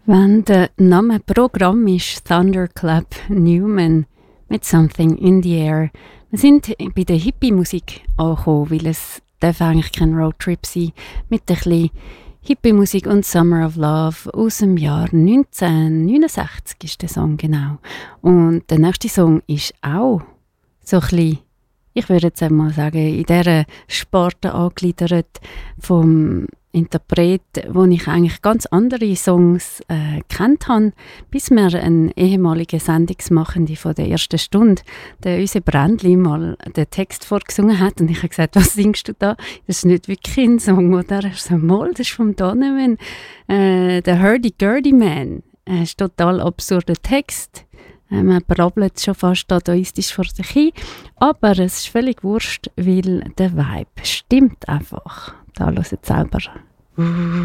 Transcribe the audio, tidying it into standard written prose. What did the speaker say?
Wenn der Name Programm ist Thunderclap Newman mit Something in the Air. Wir sind bei der Hippie-Musik angekommen, weil es darf eigentlich kein Roadtrip sein mit ein bisschen Hippie-Musik und Summer of Love aus dem Jahr 1969 ist der Song genau. Und der nächste Song ist auch so ein bisschen, ich würde jetzt einmal sagen, in dieser Sparte angegliedert vom Interpret, wo ich eigentlich ganz andere Songs kennt habe, bis mir ein ehemaliger Sendungsmachende von der ersten Stunde, der unser Brändli mal den Text vorgesungen hat und ich habe gesagt, was singst du da? Das ist nicht wirklich ein Song, oder? Er ist so, mal, das ist vom Donovan, der Hurdy-Gurdy Man. Das ist ein total absurder Text. Man brabbelt schon fast dadaistisch vor sich hin, aber es ist völlig wurscht, weil der Vibe stimmt einfach. Da hört selber.